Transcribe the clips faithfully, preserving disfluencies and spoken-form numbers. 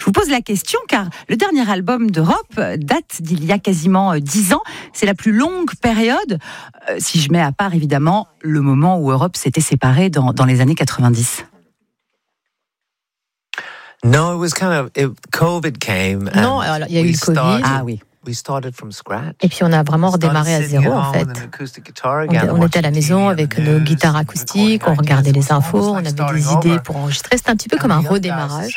vous pose la question car le dernier album d'Europe date d'il y a quasiment dix ans. C'est la plus longue période, euh, si je mets à part évidemment le moment où Europe s'était séparée dans, dans les années quatre-vingt-dix. No, it was kind of it, COVID came. Non, alors il y a eu le Covid. Ah oui. We started from scratch. Et puis on a vraiment redémarré à zéro en fait. On, on était à la maison avec nos guitares acoustiques, on regardait les infos, on avait des idées pour enregistrer. C'était un petit peu comme un redémarrage.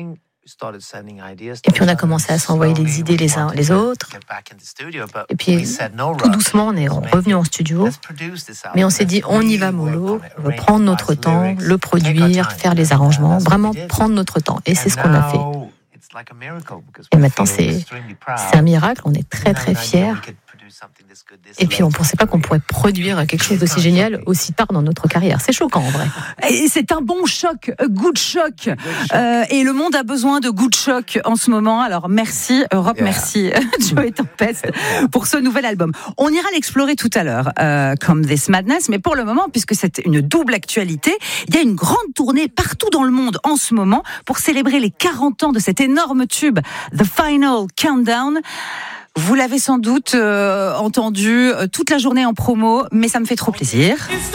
Et puis on a commencé à s'envoyer les idées les uns les autres. Et puis tout doucement on est revenu en studio. Mais on s'est dit on y va mollo, on veut prendre notre temps, le produire, faire les arrangements, vraiment prendre notre temps. Et c'est ce qu'on a fait. Et maintenant, c'est, c'est un miracle, on est très très fiers. Et puis on ne pensait pas qu'on pourrait produire quelque chose d'aussi génial aussi tard dans notre carrière. C'est choquant en vrai. Et c'est un bon choc, good choc. Euh, et le monde a besoin de good choc en ce moment. Alors merci Europe, yeah. merci Joey Tempest pour ce nouvel album. On ira l'explorer tout à l'heure, euh, comme This Madness. Mais pour le moment, puisque c'est une double actualité, il y a une grande tournée partout dans le monde en ce moment pour célébrer les quarante ans de cet énorme tube, The Final Countdown. Vous l'avez sans doute euh, entendu euh, toute la journée en promo, mais ça me fait trop plaisir.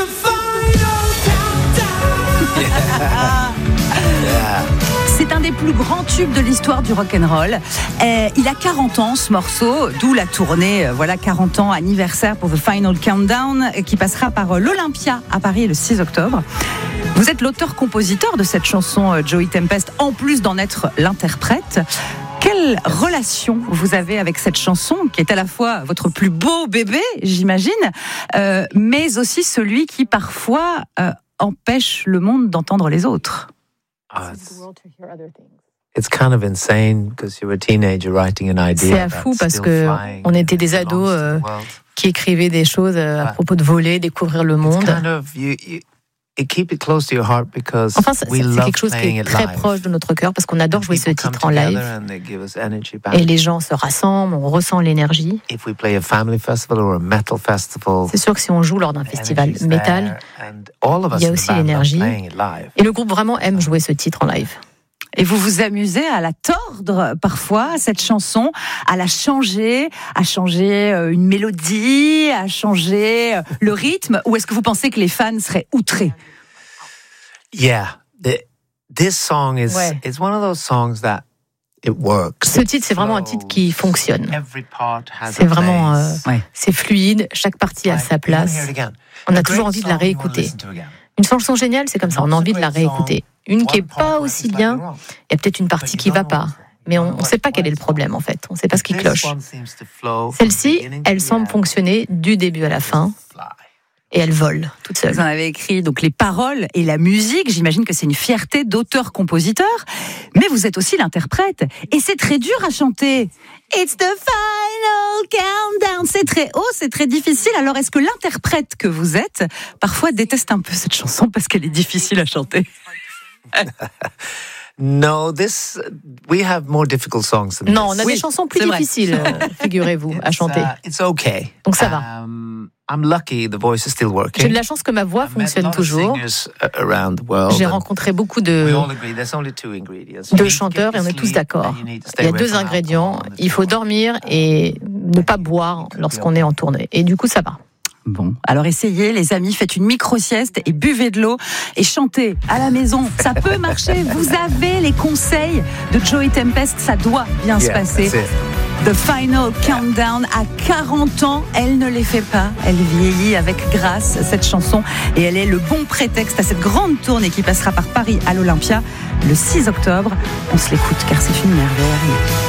C'est un des plus grands tubes de l'histoire du rock'n'roll. Euh, il a quarante ans ce morceau, d'où la tournée, euh, voilà quarante ans anniversaire pour The Final Countdown, euh, qui passera par euh, l'Olympia à Paris le six octobre. Vous êtes l'auteur-compositeur de cette chanson, euh, Joey Tempest, en plus d'en être l'interprète. Quelle relation vous avez avec cette chanson qui est à la fois votre plus beau bébé, j'imagine, euh, mais aussi celui qui parfois euh, empêche le monde d'entendre les autres? C'est fou parce que on était des ados euh, qui écrivaient des choses euh, à propos de voler, découvrir le monde. Enfin, c'est quelque chose qui est très proche de notre cœur parce qu'on adore jouer ce titre en live. Et les gens se rassemblent, on ressent l'énergie. C'est sûr que si on joue lors d'un festival métal, il y a aussi l'énergie. Et le groupe vraiment aime jouer ce titre en live. Et vous vous amusez à la tordre parfois, cette chanson, à la changer, à changer une mélodie, à changer le rythme, ou est-ce que vous pensez que les fans seraient outrés? Yeah, the, this song is ouais. it's one of those songs that it works. Ce titre, c'est vraiment un titre qui fonctionne. C'est vraiment, euh, ouais. c'est fluide, chaque partie a sa place. On a toujours envie de la réécouter. Une chanson géniale, c'est comme ça, on a envie de la réécouter. Une qui est pas aussi bien, il y a peut-être une partie qui va pas, mais on ne sait pas quel est le problème en fait, on ne sait pas ce qui cloche. Celle-ci, elle semble fonctionner du début à la fin, et elle vole toute seule. Vous en avez écrit donc les paroles et la musique, j'imagine que c'est une fierté d'auteur-compositeur, mais vous êtes aussi l'interprète, et c'est très dur à chanter. It's the final countdown. C'est très haut, c'est très difficile. Alors, est-ce que l'interprète que vous êtes, parfois, déteste un peu cette chanson parce qu'elle est difficile à chanter? No, this we have more difficult songs than non, on a oui, des chansons plus difficiles, figurez-vous, à chanter. Uh, it's okay. Donc ça va. Um, I'm lucky the voice is still working. J'ai de la chance que ma voix fonctionne toujours. J'ai rencontré beaucoup de, de chanteurs et on est tous d'accord. Il y a deux ingrédients, il faut dormir et ne pas boire lorsqu'on est en tournée. Et du coup, ça va. Bon, alors essayez les amis, faites une micro-sieste et buvez de l'eau et chantez à la maison. Ça peut marcher, vous avez les conseils de Joey Tempest, ça doit bien yeah, se passer. The Final Countdown, à quarante ans, elle ne les fait pas. Elle vieillit avec grâce, cette chanson, et elle est le bon prétexte à cette grande tournée qui passera par Paris à l'Olympia le six octobre. On se l'écoute car c'est une merveille.